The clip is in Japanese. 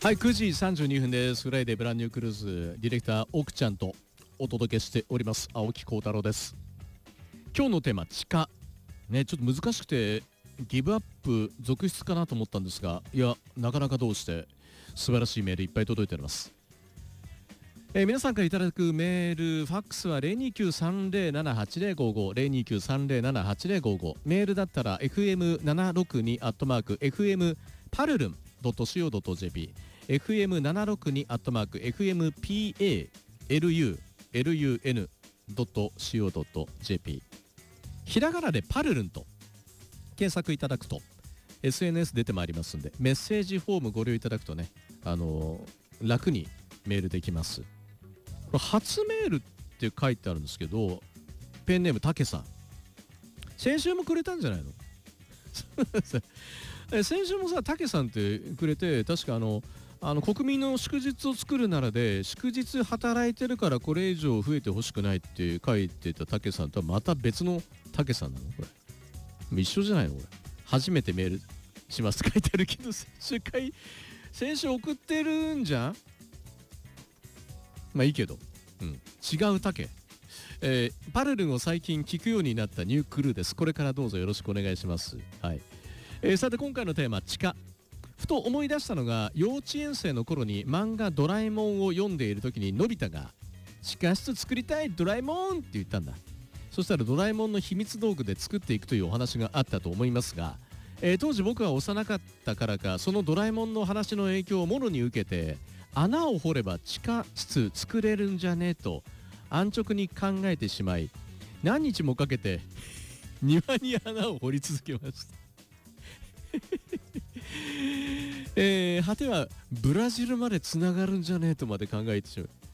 はい、9時32分です。フライデーブランニュークルーズディレクター奥ちゃんとお届けしております青木幸太郎です。今日のテーマ地下ね、ちょっと難しくてギブアップ続出かなと思ったんですが、いやなかなかどうして素晴らしいメールいっぱい届いております。皆さんからいただくメールファックスは 029-307-8055 029-307-8055 メールだったら fm762 fm パルルン .co.jp fm762 fm palulun.co.jp ひらがなでパルルンと検索いただくと SNS 出てまいりますんで、メッセージフォームご利用いただくとね、楽にメールできます。これ初メールって書いてあるんですけど、ペンネームたけさん、先週もくれたんじゃないの先週もさ、たけさんってくれて、確か国民の祝日を作るならで祝日働いてるからこれ以上増えてほしくないって書いてたたけさんとはまた別のたけさんなのこれ。一緒じゃないのこれ。初めてメールしますって書いてあるけど、先週送ってるんじゃん。まあいいけど、違うタケ、パルルンを最近聞くようになったニュークルーです。これからどうぞよろしくお願いします。はい。さて今回のテーマ地下。ふと思い出したのが、幼稚園生の頃に漫画ドラえもんを読んでいる時にのび太が地下室作りたいドラえもんって言ったんだ。そしたらドラえもんの秘密道具で作っていくというお話があったと思いますが、当時僕は幼かったからか、そのドラえもんの話の影響をもろに受けて、穴を掘れば地下室作れるんじゃねえと安直に考えてしまい、何日もかけて庭に穴を掘り続けました果てはブラジルまでつながるんじゃねえとまで考えてしまう。